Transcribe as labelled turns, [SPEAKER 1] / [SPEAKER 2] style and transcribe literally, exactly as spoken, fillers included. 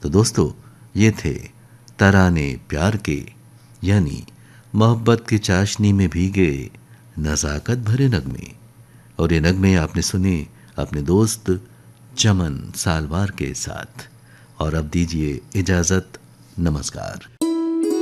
[SPEAKER 1] तो दोस्तों, ये थे तराने प्यार के, यानी मोहब्बत की चाशनी में भीगे नज़ाकत भरे नगमे। और ये नगमे आपने सुने अपने दोस्त चमन सालवार के साथ। और अब दीजिए इजाज़त, नमस्कार।